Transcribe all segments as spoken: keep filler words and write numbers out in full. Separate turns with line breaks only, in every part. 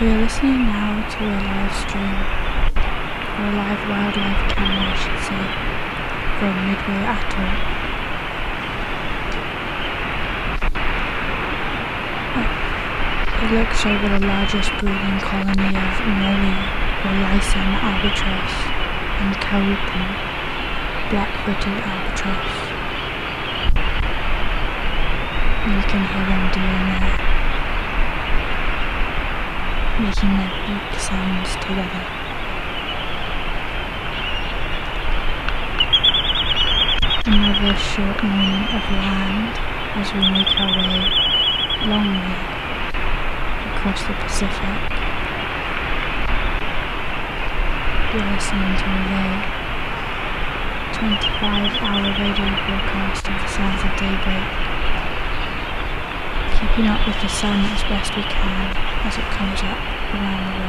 We are listening now to a live stream, or a live wildlife camera I should say, from Midway Atoll. It looks over the largest breeding colony of Mowi, or Lycaon albatross, and Kaupo, black-footed albatross. You can hear them doing their, making their beak sounds together. Another short moment of land as we make our way, long way, across the Pacific. You're listening to a twenty-five hour radio broadcast of the sounds of daybreak, keeping up with the sun as best we can as it comes up around the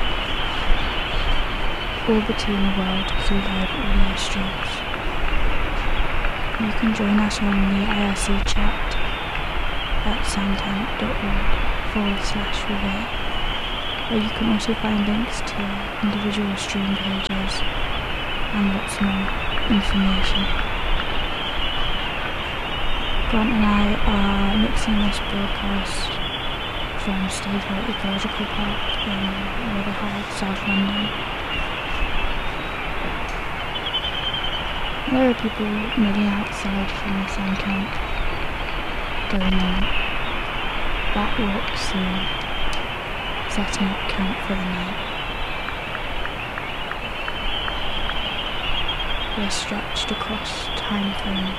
world, orbiting the world through live audio streams. You can join us on the I R C chat at soundtank.org forward slash relay, where you can also find links to individual stream pages and lots more information. Grant and I are mixing this broadcast from Staveley Ecological Park in Rotherhithe, South London. There are people milling outside from the sun camp, going on back walk soon, setting up camp for the night. We're stretched across time frames